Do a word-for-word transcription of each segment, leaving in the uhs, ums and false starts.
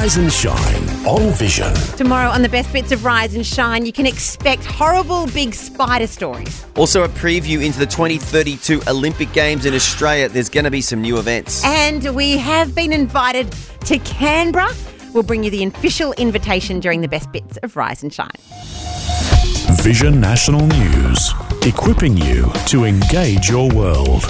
Rise and Shine on Vision. Tomorrow on the best bits of Rise and Shine, you can expect horrible big spider stories. Also a preview into the twenty thirty-two Olympic Games in Australia. There's going to be some new events. And we have been invited to Canberra. We'll bring you the official invitation during the best bits of Rise and Shine. Vision National News, equipping you to engage your world.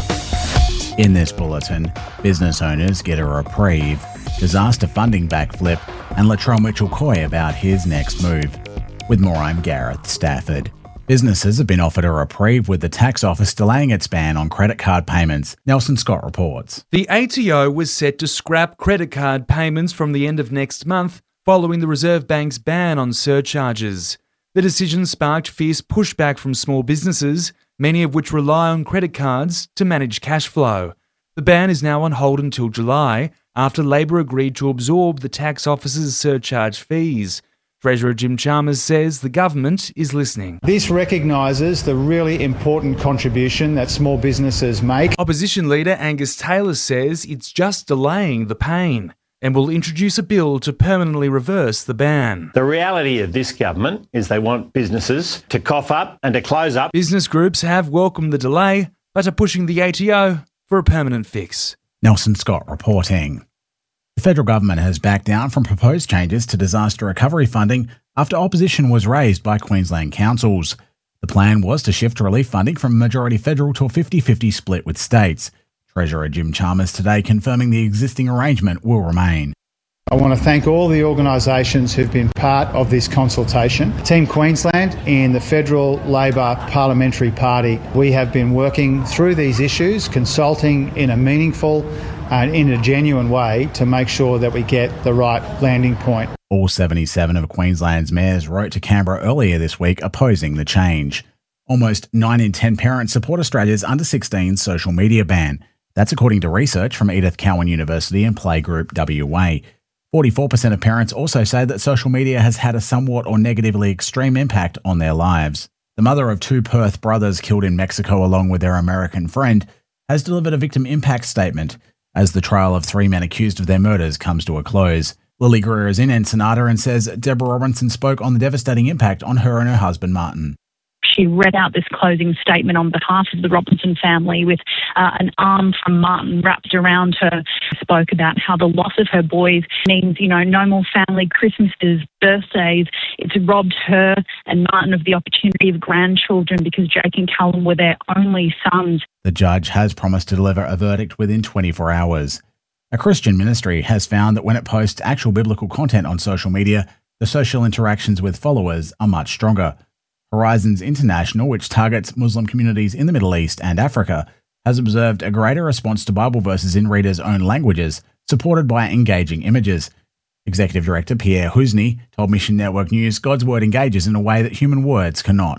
In this bulletin, business owners get a reprieve, disaster funding backflip, and Latrell Mitchell-Coy about his next move. With more, I'm Gareth Stafford. Businesses have been offered a reprieve with the tax office delaying its ban on credit card payments. Nelson Scott reports. The A T O was set to scrap credit card payments from the end of next month, following the Reserve Bank's ban on surcharges. The decision sparked fierce pushback from small businesses, many of which rely on credit cards to manage cash flow. The ban is now on hold until July, after Labor agreed to absorb the tax office's surcharge fees. Treasurer Jim Chalmers says the government is listening. This recognises the really important contribution that small businesses make. Opposition leader Angus Taylor says it's just delaying the pain and will introduce a bill to permanently reverse the ban. The reality of this government is they want businesses to cough up and to close up. Business groups have welcomed the delay, but are pushing the A T O for a permanent fix. Nelson Scott reporting. The federal government has backed down from proposed changes to disaster recovery funding after opposition was raised by Queensland councils. The plan was to shift relief funding from majority federal to a fifty-fifty split with states. Treasurer Jim Chalmers today confirming the existing arrangement will remain. I want to thank all the organisations who've been part of this consultation. Team Queensland and the Federal Labor Parliamentary Party, we have been working through these issues, consulting in a meaningful and in a genuine way to make sure that we get the right landing point. All seventy-seven of Queensland's mayors wrote to Canberra earlier this week opposing the change. Almost nine in ten parents support Australia's under sixteen social media ban. That's according to research from Edith Cowan University and Playgroup W A. forty-four percent of parents also say that social media has had a somewhat or negatively extreme impact on their lives. The mother of two Perth brothers killed in Mexico along with their American friend has delivered a victim impact statement as the trial of three men accused of their murders comes to a close. Lily Greer is in Ensenada and says Deborah Robinson spoke on the devastating impact on her and her husband Martin. She read out this closing statement on behalf of the Robinson family with uh, an arm from Martin wrapped around her. Spoke about how the loss of her boys means, you know, no more family Christmases, birthdays. It's robbed her and Martin of the opportunity of grandchildren because Jake and Callum were their only sons. The judge has promised to deliver a verdict within twenty-four hours. A Christian ministry has found that when it posts actual biblical content on social media, the social interactions with followers are much stronger. Horizons International, which targets Muslim communities in the Middle East and Africa, has observed a greater response to Bible verses in readers' own languages, supported by engaging images. Executive Director Pierre Husny told Mission Network News God's Word engages in a way that human words cannot.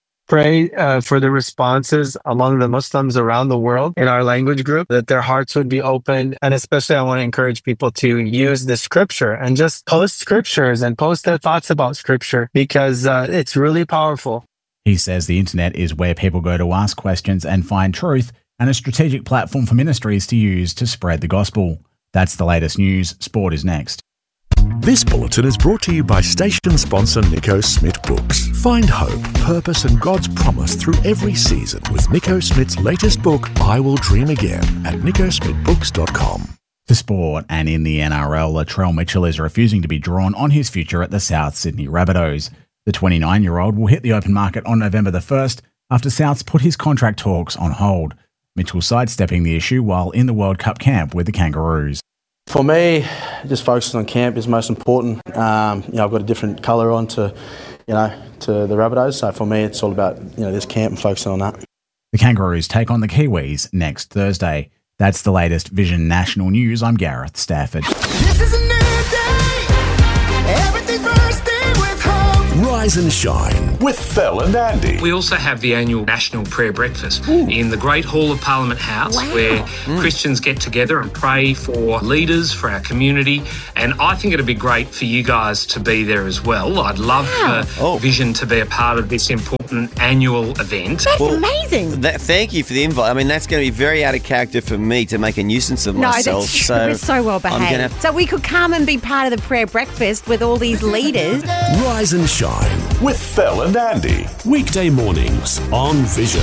Pray uh, for the responses among the Muslims around the world in our language group, that their hearts would be open. And especially I want to encourage people to use the scripture and just post scriptures and post their thoughts about scripture because uh, it's really powerful. He says the internet is where people go to ask questions and find truth and a strategic platform for ministries to use to spread the gospel. That's the latest news. Sport is next. This bulletin is brought to you by station sponsor Nico Smith Books. Find hope, purpose and God's promise through every season with Nico Smith's latest book, I Will Dream Again, at nico smith books dot com. To sport, and in the N R L, Latrell Mitchell is refusing to be drawn on his future at the South Sydney Rabbitohs. The twenty-nine-year-old will hit the open market on November the first after Souths put his contract talks on hold. Mitchell sidestepping the issue while in the World Cup camp with the Kangaroos. For me, just focusing on camp is most important. Um, you know, I've got a different colour on to, you know, to the Rabbitohs. So for me, it's all about, you know, this camp and focusing on that. The Kangaroos take on the Kiwis next Thursday. That's the latest Vision National News. I'm Gareth Stafford. This is a new day. Everything first day with hope. Rise and Shine with Phil and Andy. We also have the annual National Prayer Breakfast Ooh. in the Great Hall of Parliament House, wow. where mm. Christians get together and pray for leaders, for our community, and I think it'd be great for you guys to be there as well. I'd love wow. for oh. Vision to be a part of this important important annual event. That's amazing. That, thank you for the invite. I mean, that's going to be very out of character for me to make a nuisance of No, myself. that's so we're so well I'm gonna behaved. have- So we could come and be part of the prayer breakfast with all these leaders. Rise and shine with Phil and Andy. Weekday mornings on Vision.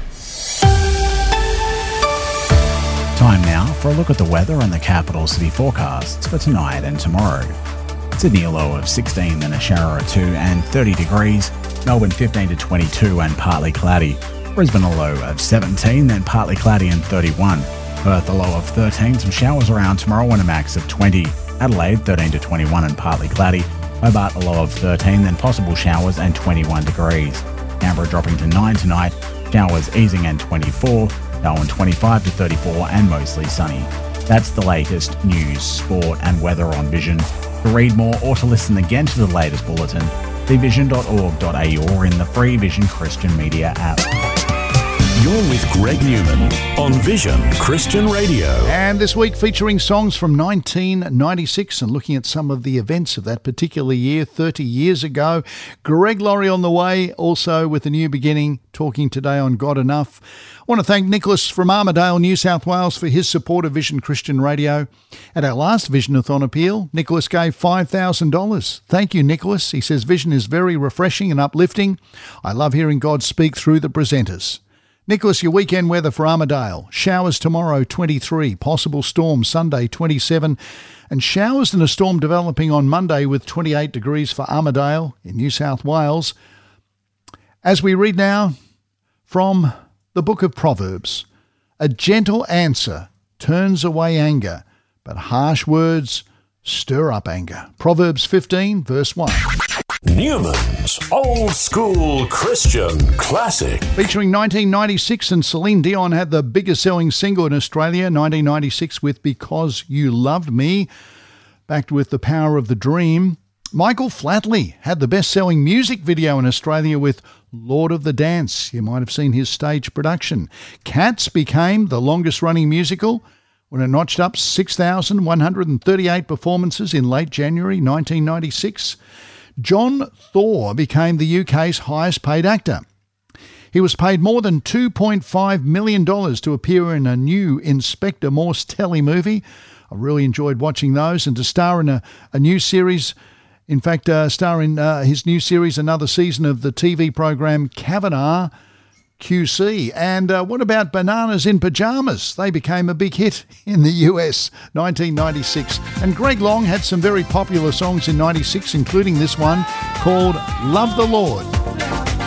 Time now for a look at the weather and the capital city forecasts for tonight and tomorrow. Sydney a low of sixteen, then a shower or two and thirty degrees. Melbourne fifteen to twenty-two and partly cloudy. Brisbane a low of seventeen, then partly cloudy and thirty-one. Perth a low of thirteen, some showers around tomorrow and a max of twenty. Adelaide thirteen to twenty-one and partly cloudy. Hobart a low of thirteen, then possible showers and twenty-one degrees. Canberra dropping to nine tonight, showers easing and twenty-four. Darwin twenty-five to thirty-four and mostly sunny. That's the latest news, sport and weather on Vision. To read more or to listen again to the latest bulletin, see vision dot org dot a u or in the free Vision Christian Media app. You're with Greg Newman on Vision Christian Radio. And this week featuring songs from nineteen ninety-six and looking at some of the events of that particular year, thirty years ago. Greg Laurie on the way, also with A New Beginning, talking today on God Enough. I want to thank Nicholas from Armidale, New South Wales, for his support of Vision Christian Radio. At our last Visionathon appeal, Nicholas gave five thousand dollars. Thank you, Nicholas. He says Vision is very refreshing and uplifting. I love hearing God speak through the presenters. Nicholas, your weekend weather for Armidale. Showers tomorrow, twenty-three. Possible storm Sunday, twenty-seven. And showers and a storm developing on Monday with twenty-eight degrees for Armidale in New South Wales. As we read now from the book of Proverbs, a gentle answer turns away anger, but harsh words stir up anger. Proverbs fifteen, verse one. Newman's Old School Christian Classic. Featuring nineteen ninety-six, and Celine Dion had the biggest selling single in Australia, nineteen ninety-six, with Because You Loved Me, backed with The Power of the Dream. Michael Flatley had the best-selling music video in Australia with Lord of the Dance. You might have seen his stage production. Cats became the longest-running musical when it notched up six thousand one hundred thirty-eight performances in late January nineteen ninety-six. John Thor became the U K's highest-paid actor. He was paid more than two point five million dollars to appear in a new Inspector Morse telly movie. I really enjoyed watching those, and to star in a, a new series, in fact, uh, star in uh, his new series, another season of the T V program Kavanaugh Q C. And uh, what about Bananas in Pyjamas? They became a big hit in the U S, nineteen ninety-six. And Greg Long had some very popular songs in ninety-six, including this one called Love the Lord.